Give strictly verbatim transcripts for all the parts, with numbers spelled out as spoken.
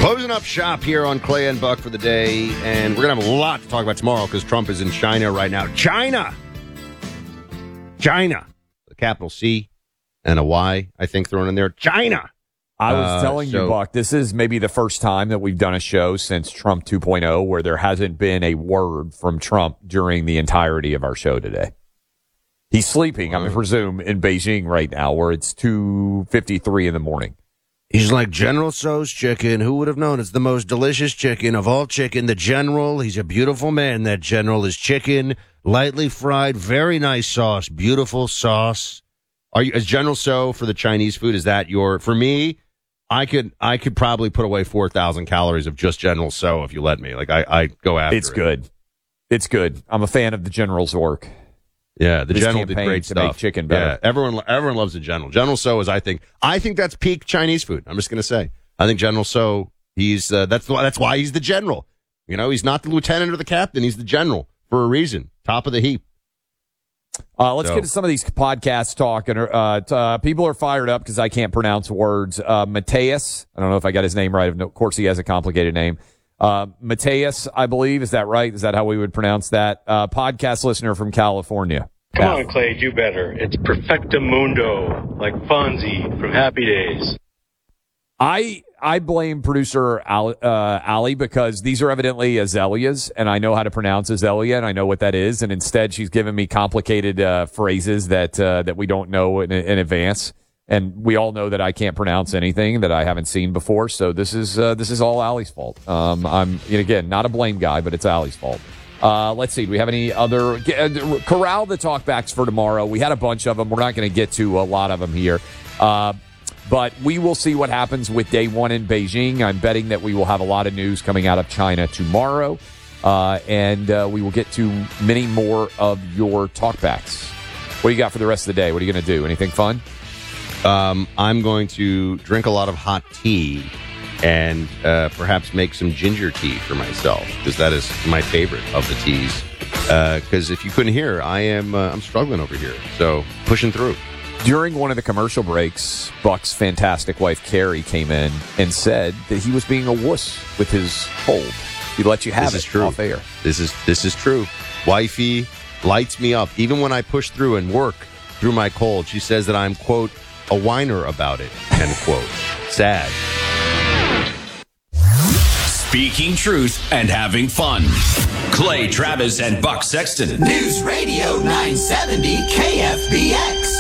Closing up shop here on Clay and Buck for the day, and we're going to have a lot to talk about tomorrow because Trump is in China right now. China! China. The capital C and a Y, I think, thrown in there. China! I was uh, telling so, you, Buck, this is maybe the first time that we've done a show since Trump two point oh where there hasn't been a word from Trump during the entirety of our show today. He's sleeping, I presume, in Beijing right now, where it's two fifty-three in the morning. He's like General Tso's chicken. Who would have known? It's the most delicious chicken of all chicken. The General, he's a beautiful man. That General is chicken, lightly fried, very nice sauce, beautiful sauce. Are you, is General Tso for the Chinese food? Is that your, for me, I could, I could probably put away four thousand calories of just General Tso if you let me. Like I, I go after It's it. good. It's good. I'm a fan of the General's work. Yeah, the His General did great to stuff. Make chicken better. Yeah, everyone, everyone loves the General. General Tso is, I think, I think that's peak Chinese food. I'm just going to say, I think General Tso, he's uh, that's why that's why he's the General. You know, he's not the lieutenant or the captain. He's the General for a reason. Top of the heap. Uh, let's so. get to some of these podcasts talk. And uh, t- uh, people are fired up because I can't pronounce words. Uh, Mateus, I don't know if I got his name right. Of course, he has a complicated name. Uh, Mateus, I believe. Is that right? Is that how we would pronounce that? Uh, podcast listener from California. Come on, Clay, do better. It's Perfectamundo, like Fonzie from Happy Days. I I blame producer Al, uh, Ali because these are evidently azaleas, and I know how to pronounce azalea, and I know what that is, and instead she's giving me complicated uh, phrases that uh, that we don't know in, in advance. And we all know that I can't pronounce anything that I haven't seen before, so this is uh, this is all Ali's fault. Um, I'm and again not a blame guy, but it's Ali's fault. Uh, let's see. Do we have any other uh, corral the talkbacks for tomorrow? We had a bunch of them. We're not going to get to a lot of them here, uh, but we will see what happens with day one in Beijing. I'm betting that we will have a lot of news coming out of China tomorrow, uh, and uh, we will get to many more of your talkbacks. What do you got for the rest of the day? What are you going to do? Anything fun? Um, I'm going to drink a lot of hot tea and uh, perhaps make some ginger tea for myself because that is my favorite of the teas. Because uh, if you couldn't hear, I am uh, I'm struggling over here, so pushing through. During one of the commercial breaks, Buck's fantastic wife Carrie came in and said that he was being a wuss with his cold. He let you have this it is true. off air. This is this is true. Wifey lights me up even when I push through and work through my cold. She says that I'm, quote, a whiner about it, end quote. Sad. Speaking truth and having fun. Clay Travis and Buck Sexton. News Radio nine seventy K F B X.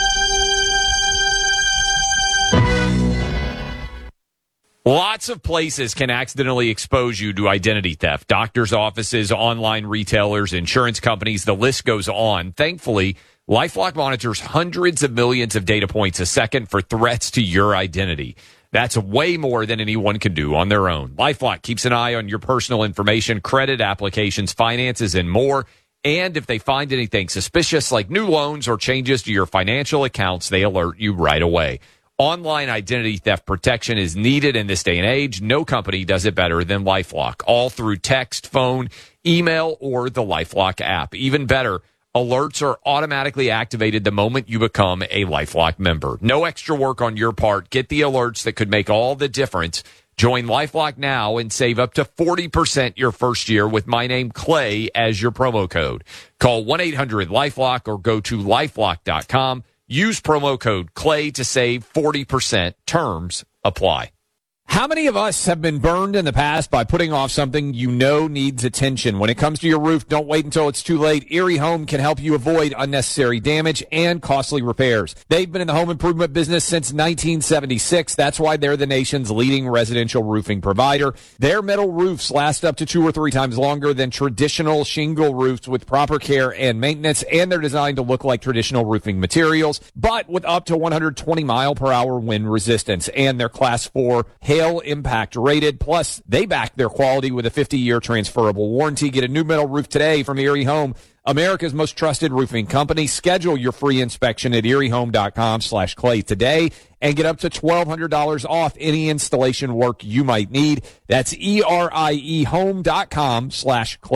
Lots of places can accidentally expose you to identity theft. Doctors' offices, online retailers, insurance companies, the list goes on. Thankfully, LifeLock monitors hundreds of millions of data points a second for threats to your identity. That's way more than anyone can do on their own. LifeLock keeps an eye on your personal information, credit applications, finances, and more. And if they find anything suspicious like new loans or changes to your financial accounts, they alert you right away. Online identity theft protection is needed in this day and age. No company does it better than LifeLock, all through text, phone, email, or the LifeLock app. Even better, alerts are automatically activated the moment you become a LifeLock member. No extra work on your part. Get the alerts that could make all the difference. Join LifeLock now and save up to forty percent your first year with my name, Clay, as your promo code. Call one eight hundred LifeLock or go to lifelock dot com. Use promo code Clay to save forty percent. Terms apply. How many of us have been burned in the past by putting off something you know needs attention? When it comes to your roof, don't wait until it's too late. Erie Home can help you avoid unnecessary damage and costly repairs. They've been in the home improvement business since nineteen seventy-six. That's why they're the nation's leading residential roofing provider. Their metal roofs last up to two or three times longer than traditional shingle roofs with proper care and maintenance, and they're designed to look like traditional roofing materials, but with up to one hundred twenty mile per hour wind resistance. And they're class four hail impact rated. Plus, they back their quality with a fifty year transferable warranty. Get a new metal roof today from Erie Home, America's most trusted roofing company. Schedule your free inspection at erie home dot com slash clay today and get up to twelve hundred dollars off any installation work you might need. That's E R I E home dot com slash clay.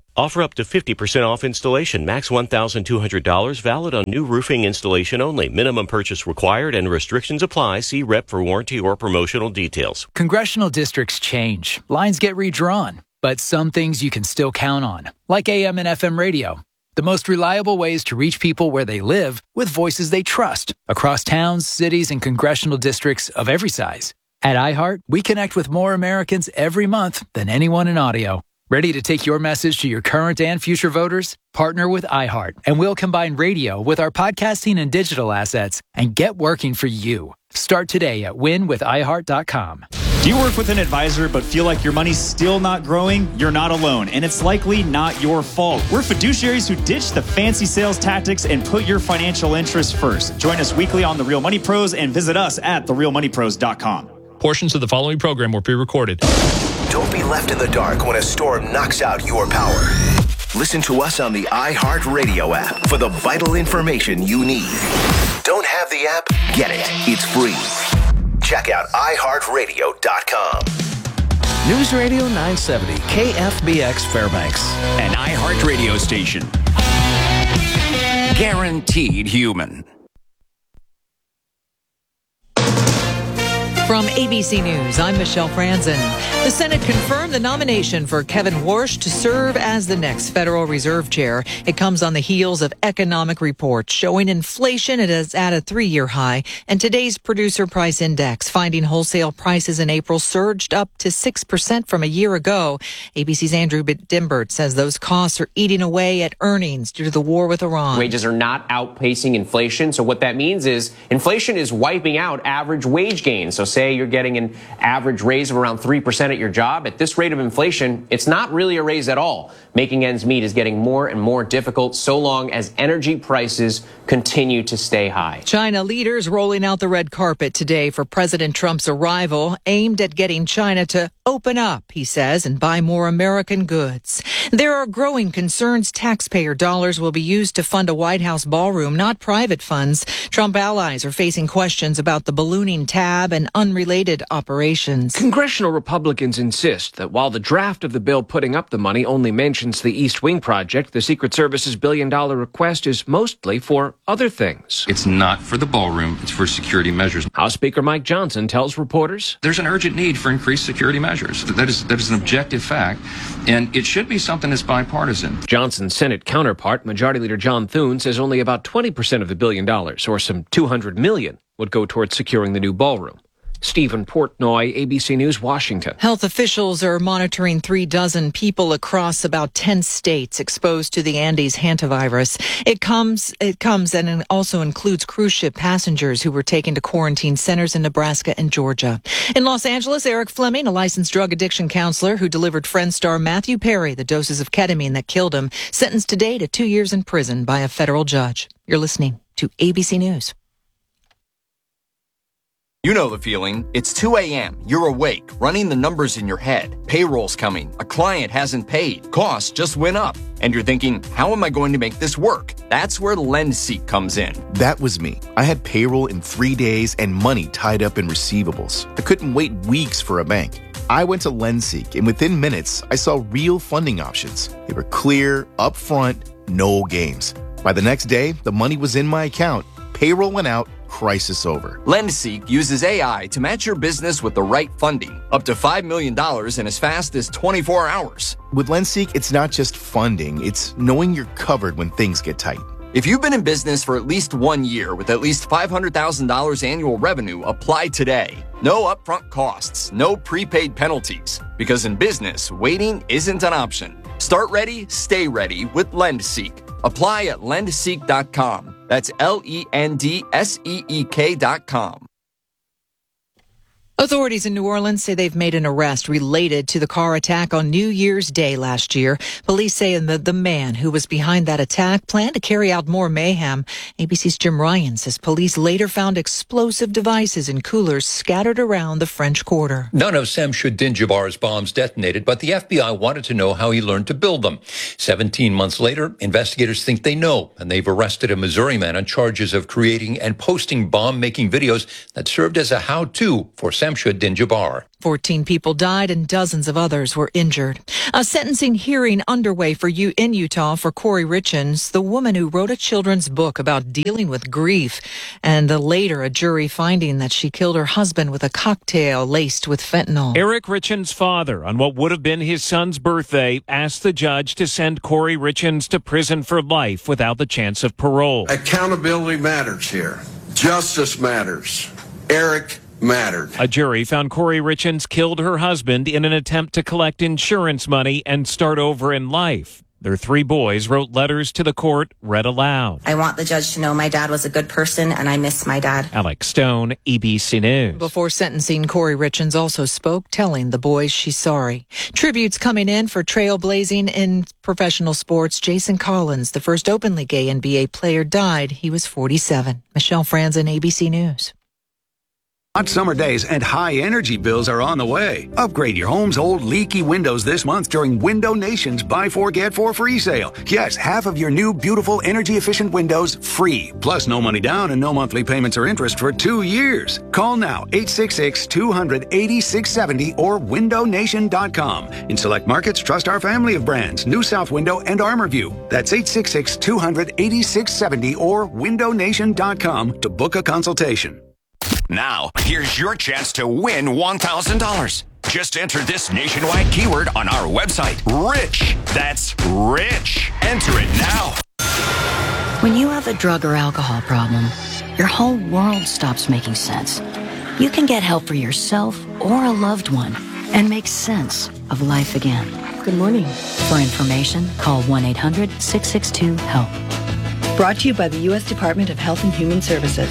Offer up to fifty percent off installation. Max one thousand two hundred dollars. Valid on new roofing installation only. Minimum purchase required and restrictions apply. See rep for warranty or promotional details. Congressional districts change. Lines get redrawn. But some things you can still count on, like A M and F M radio. The most reliable ways to reach people where they live with voices they trust across towns, cities, and congressional districts of every size. At iHeart, we connect with more Americans every month than anyone in audio. Ready to take your message to your current and future voters? Partner with iHeart, and we'll combine radio with our podcasting and digital assets and get working for you. Start today at win with i heart dot com. Do you work with an advisor but feel like your money's still not growing? You're not alone, and it's likely not your fault. We're fiduciaries who ditch the fancy sales tactics and put your financial interests first. Join us weekly on The Real Money Pros and visit us at the real money pros dot com. Portions of the following program were pre-recorded. Don't be left in the dark when a storm knocks out your power. Listen to us on the iHeartRadio app for the vital information you need. Don't have the app? Get it. It's free. Check out i heart radio dot com. News Radio nine seventy, K F B X Fairbanks. An iHeart radio station. Guaranteed human. From A B C News, I'm Michelle Franzen. The Senate confirmed the nomination for Kevin Warsh to serve as the next Federal Reserve Chair. It comes on the heels of economic reports showing inflation is at a three-year high, and today's Producer Price Index finding wholesale prices in April surged up to six percent from a year ago. A B C's Andrew Dimbert says those costs are eating away at earnings due to the war with Iran. Wages are not outpacing inflation, so what that means is inflation is wiping out average wage gains. So say you're getting an average raise of around three percent at your job. At this rate of inflation, it's not really a raise at all. Making ends meet is getting more and more difficult so long as energy prices continue to stay high. China leaders rolling out the red carpet today for President Trump's arrival, aimed at getting China to open up, he says, and buy more American goods. There are growing concerns taxpayer dollars will be used to fund a White House ballroom, not private funds. Trump allies are facing questions about the ballooning tab and unrelated operations. Congressional Republicans insist that while the draft of the bill putting up the money only mentions the East Wing project, the Secret Service's billion-dollar request is mostly for other things. It's not for the ballroom, it's for security measures. House Speaker Mike Johnson tells reporters there's an urgent need for increased security measures. That is, that is an objective fact, and it should be something that's bipartisan. Johnson's Senate counterpart, Majority Leader John Thune, says only about twenty percent of the billion dollars, or some two hundred million, would go towards securing the new ballroom. Stephen Portnoy, A B C News, Washington. Health officials are monitoring three dozen people across about ten states exposed to the Andes hantavirus. It comes, it comes and it also includes cruise ship passengers who were taken to quarantine centers in Nebraska and Georgia. In Los Angeles, Eric Fleming, a licensed drug addiction counselor who delivered Friend star Matthew Perry the doses of ketamine that killed him, sentenced today to two years in prison by a federal judge. You're listening to A B C News. You know the feeling. It's two a.m. You're awake, running the numbers in your head. Payroll's coming. A client hasn't paid. Costs just went up. And you're thinking, how am I going to make this work? That's where LendSeek comes in. That was me. I had payroll in three days and money tied up in receivables. I couldn't wait weeks for a bank. I went to LendSeek, and within minutes, I saw real funding options. They were clear, upfront, no games. By the next day, the money was in my account. Payroll went out. Crisis over. LendSeek uses A I to match your business with the right funding, up to five million dollars in as fast as twenty-four hours. With LendSeek, it's not just funding, it's knowing you're covered when things get tight. If you've been in business for at least one year with at least five hundred thousand dollars annual revenue, apply today. No upfront costs, no prepaid penalties, because in business, waiting isn't an option. Start ready, stay ready with LendSeek. Apply at lend seek dot com. That's L E N D S E E K dot com. Authorities in New Orleans say they've made an arrest related to the car attack on New Year's Day last year. Police say the, the man who was behind that attack planned to carry out more mayhem. A B C's Jim Ryan says police later found explosive devices in coolers scattered around the French Quarter. None of Samshuddin Jabbar's bombs detonated, but the F B I wanted to know how he learned to build them. Seventeen months later, investigators think they know, and they've arrested a Missouri man on charges of creating and posting bomb-making videos that served as a how-to for Sam Shamsuddin Jabbar. fourteen people died and dozens of others were injured. A sentencing hearing underway for you in Utah for Corey Richens, the woman who wrote a children's book about dealing with grief, and the later a jury finding that she killed her husband with a cocktail laced with fentanyl. Eric Richens' father, on what would have been his son's birthday, asked the judge to send Corey Richens to prison for life without the chance of parole. Accountability matters here. Justice matters. Eric mattered. A jury found Corey Richens killed her husband in an attempt to collect insurance money and start over in life. Their three boys wrote letters to the court, read aloud. I want the judge to know my dad was a good person and I miss my dad. Alex Stone, A B C News. Before sentencing, Corey Richens also spoke, telling the boys she's sorry. Tributes coming in for trailblazing in professional sports. Jason Collins, the first openly gay N B A player, died. He was forty-seven. Michelle Franzen, A B C News. Hot summer days and high energy bills are on the way. Upgrade your home's old leaky windows this month during Window Nation's Buy Four Get Four free sale. Yes, half of your new beautiful energy efficient windows free. Plus no money down and no monthly payments or interest for two years. Call now eight six six, two hundred, eighty-six seventy or window nation dot com. In select markets, trust our family of brands, New South Window and ArmorView. That's eight six six, two hundred, eighty-six seventy or window nation dot com to book a consultation. Now, here's your chance to win one thousand dollars. Just enter this nationwide keyword on our website, RICH. That's RICH. Enter it now. When you have a drug or alcohol problem, your whole world stops making sense. You can get help for yourself or a loved one and make sense of life again. Good morning. For information, call one eight hundred, six six two, HELP. Brought to you by the U S Department of Health and Human Services.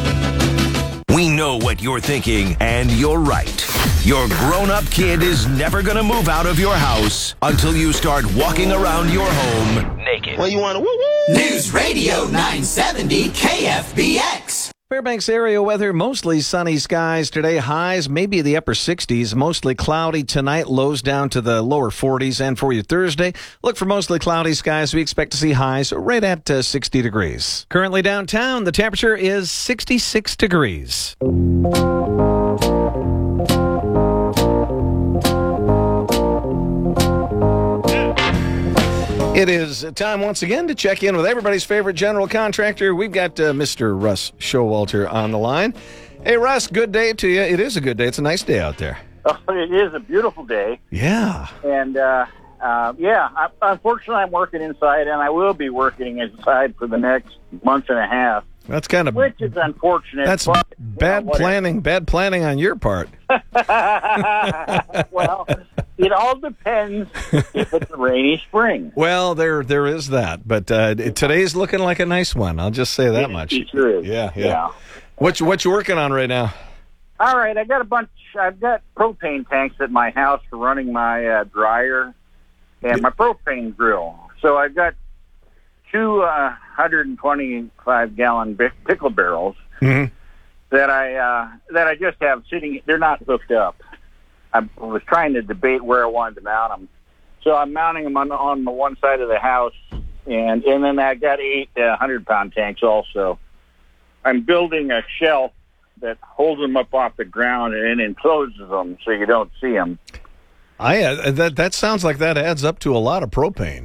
We know what you're thinking, and you're right. Your grown-up kid is never going to move out of your house until you start walking around your home naked. Well, you want to woo-woo? News Radio nine seventy K F B X. Fairbanks area weather, mostly sunny skies today. Highs maybe the upper sixties, mostly cloudy tonight. Lows down to the lower forties. And for your Thursday, look for mostly cloudy skies. We expect to see highs right at uh, sixty degrees. Currently downtown, the temperature is sixty-six degrees. It is time once again to check in with everybody's favorite general contractor. We've got uh, Mister Russ Showalter on the line. Hey, Russ, good day to you. It is a good day. It's a nice day out there. Oh, it is a beautiful day. Yeah. And, uh, uh, yeah, I, unfortunately, I'm working inside, and I will be working inside for the next month and a half. That's kind of... Which is unfortunate. That's but, bad you know, planning, bad planning on your part. Well... It all depends if it's a rainy spring. Well, there there is that, but uh, today's looking like a nice one. I'll just say that it, much. It sure is. Yeah, yeah. yeah. What you, what you working on right now? All right, I got a bunch. I've got propane tanks at my house for running my uh, dryer and my propane grill. So I've got two uh, one hundred twenty-five gallon pickle barrels mm-hmm. that I uh, that I just have sitting. They're not hooked up. I was trying to debate where I wanted to mount them. So I'm mounting them on, on the one side of the house, and, and then I got eight uh, hundred-pound tanks also. I'm building a shelf that holds them up off the ground and encloses them so you don't see them. I uh, that that sounds like that adds up to a lot of propane.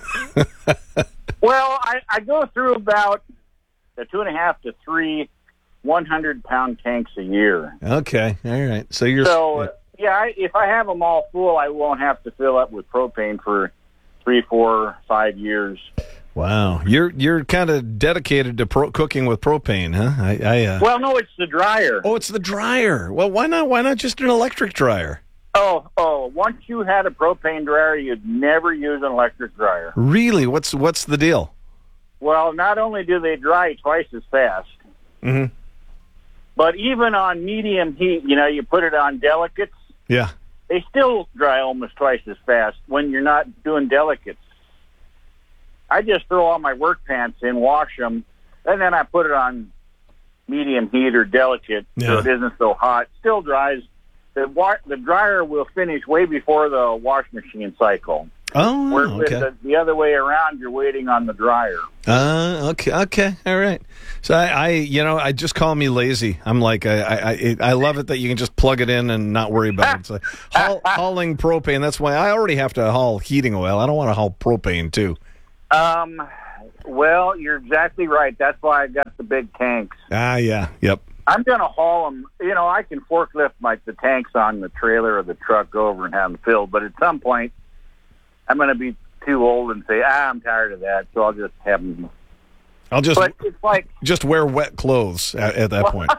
Well, I, I go through about a two and a half to three one hundred-pound tanks a year. Okay, all right. So you're... So, yeah, I, if I have them all full, I won't have to fill up with propane for three, four, five years. Wow, you're you're kind of dedicated to pro- cooking with propane, huh? I, I uh... Well, no, it's the dryer. Oh, it's the dryer. Well, why not? Why not just an electric dryer? Oh, oh! Once you had a propane dryer, you'd never use an electric dryer. Really? What's what's the deal? Well, not only do they dry twice as fast, mm-hmm. but even on medium heat, you know, you put it on delicates. Yeah. They still dry almost twice as fast when you're not doing delicates. I just throw all my work pants in, wash them, and then I put it on medium heat or delicate yeah. so it isn't so hot. Still dries. The wa- the dryer will finish way before the wash machine cycle. Oh, Where okay. the, the other way around, you're waiting on the dryer. Uh, okay, okay, all right. So I, I, you know, I just call me lazy. I'm like, I, I, I, I love it that you can just plug it in and not worry about it. It's like haul, hauling propane. That's why I already have to haul heating oil. I don't want to haul propane too. Um, well, you're exactly right. That's why I got the big tanks. Ah, yeah, yep. I'm going to haul them. You know, I can forklift my the tanks on the trailer or the truck over and have them filled, but at some point, I'm going to be too old and say, ah, I'm tired of that, so I'll just have them. I'll just, but it's like, just wear wet clothes at, at that point.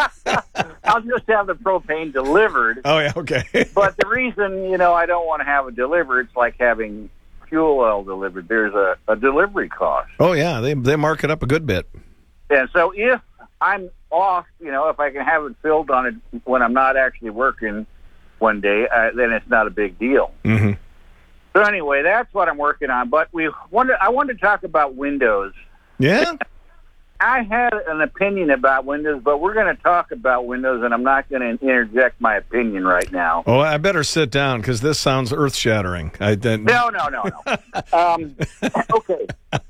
I'll just have the propane delivered. Oh, yeah, okay. But the reason, you know, I don't want to have it delivered, it's like having fuel oil delivered. There's a, a delivery cost. Oh, yeah, they they mark it up a good bit. And so if I'm off, you know, if I can have it filled on it when I'm not actually working one day, uh, then it's not a big deal. Mm-hmm. So anyway, that's what I'm working on. But we wanted, I wanted to talk about Windows. Yeah? I had an opinion about Windows, but we're going to talk about Windows, and I'm not going to interject my opinion right now. Oh, I better sit down because this sounds earth-shattering. I didn't... No, no, no, no. um, okay.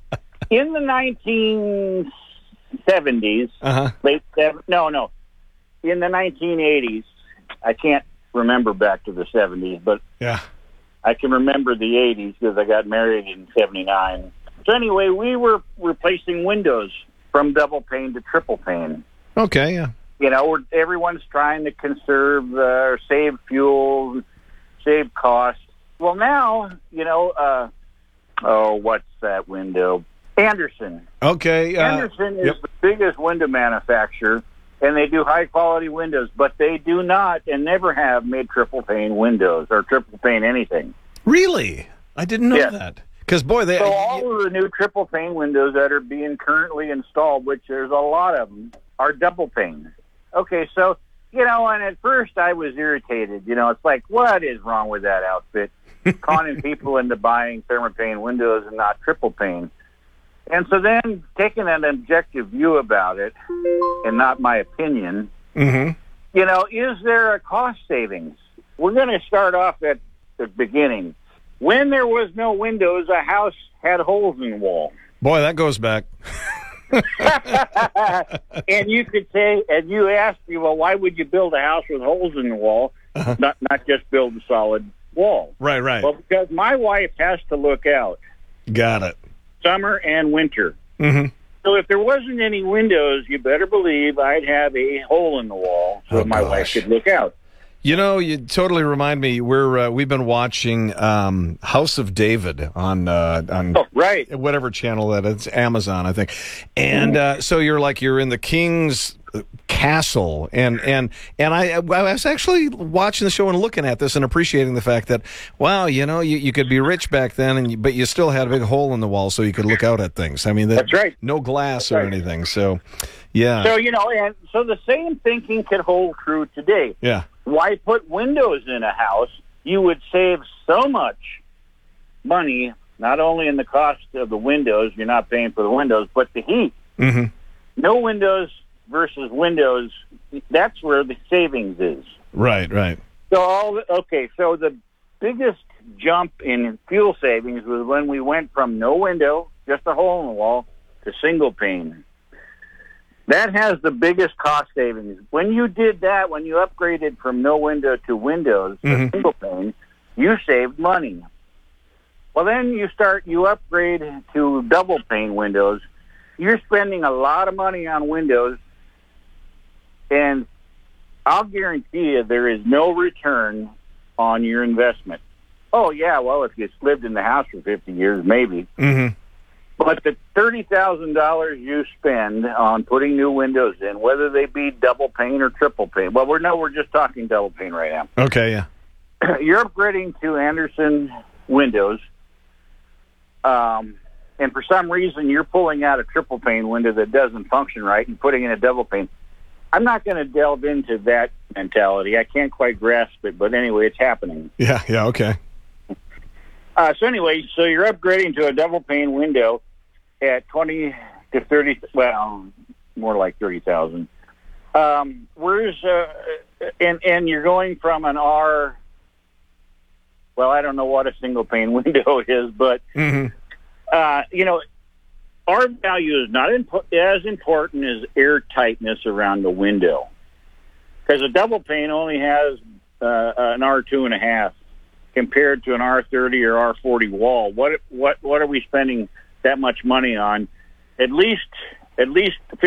In the nineteen seventies, uh-huh. late seven, no, no. In the nineteen eighties, I can't remember back to the seventies, but yeah. I can remember the eighties because I got married in seventy-nine. So anyway, we were replacing windows from double pane to triple pane. Okay, yeah. You know, we're, everyone's trying to conserve uh, or save fuel, save costs. Well, now, you know, uh, oh, what's that window? Andersen. Okay. Uh, Andersen is yep. the biggest window manufacturer, and they do high-quality windows, but they do not and never have made triple pane windows or triple pane anything. Really? I didn't know Yes. that. Because, boy, they... So all of the new triple pane windows that are being currently installed, which there's a lot of them, are double pane. Okay, so, you know, and at first I was irritated. You know, it's like, what is wrong with that outfit? Conning people into buying thermopane windows and not triple pane. And so then taking an objective view about it, and not my opinion, mm-hmm. you know, is there a cost savings? We're going to start off at the beginning. When there was no windows, a house had holes in the wall. Boy, that goes back. And you could say, and you asked me, well, why would you build a house with holes in the wall, uh-huh. not not just build a solid wall? Right, right. Well, because my wife has to look out. Got it. Summer and winter. Mm-hmm. So if there wasn't any windows, you better believe I'd have a hole in the wall so Oh, my gosh. wife could look out. You know, you totally remind me. We're uh, we've been watching um, House of David on uh, on oh, right. whatever channel that is, Amazon, I think. And uh, so you're like you're in the king's castle, and and and I I was actually watching the show and looking at this and appreciating the fact that wow, you know, you, you could be rich back then, and you, but you still had a big hole in the wall so you could look out at things. I mean, that's right. No glass that's or right. anything. So, yeah. So you know, and so the same thinking could hold true today. Yeah. Why put windows in a house? You would save so much money, not only in the cost of the windows, you're not paying for the windows, but the heat. Mm-hmm. No windows versus windows, that's where the savings is. Right, right. So, all the, okay, so the biggest jump in fuel savings was when we went from no window, just a hole in the wall, to single pane. That has the biggest cost savings. When you did that, when you upgraded from no window to windows, to Mhm. single pane, you saved money. Well, then you start, you upgrade to double pane windows. You're spending a lot of money on windows, and I'll guarantee you there is no return on your investment. Oh, yeah, well, if you lived in the house for fifty years, maybe. Mm-hmm. But the thirty thousand dollars you spend on putting new windows in, whether they be double pane or triple pane, well, we're no, we're just talking double pane right now. Okay, yeah. You're upgrading to Andersen windows, um, and for some reason you're pulling out a triple pane window that doesn't function right and putting in a double pane. I'm not going to delve into that mentality. I can't quite grasp it, but anyway, it's happening. Yeah, yeah, okay. Uh, so anyway, so you're upgrading to a double pane window at twenty to thirty, well, more like thirty thousand. Um, where's uh, and and you're going from an R well, I don't know what a single pane window is, but, Mm-hmm. uh, you know, our value is not impo- as important as air tightness around the window. Because a double pane only has uh, an R two and a half compared to an R thirty or R forty wall. What what what are we spending that much money on? At least at least